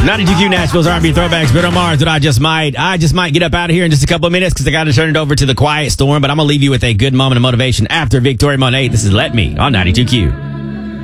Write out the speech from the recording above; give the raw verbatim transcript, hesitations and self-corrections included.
ninety-two Q Nashville's R and B throwbacks. Bruno Mars, but I just might, I just might get up out of here in just a couple of minutes because I got to turn it over to the Quiet Storm. But I'm gonna leave you with a good moment of motivation after Victoria Monet. This is Let Me on ninety-two Q.